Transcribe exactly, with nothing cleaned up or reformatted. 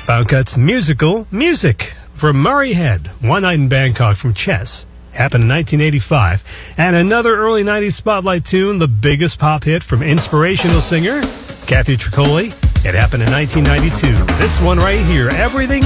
Final Cut's musical Music from Murray Head, One Night in Bangkok from Chess. Happened in nineteen eighty-five. And another early nineties spotlight tune, the biggest pop hit from inspirational singer Kathy Tricoli. It happened in nineteen ninety-two. This one right here, Everything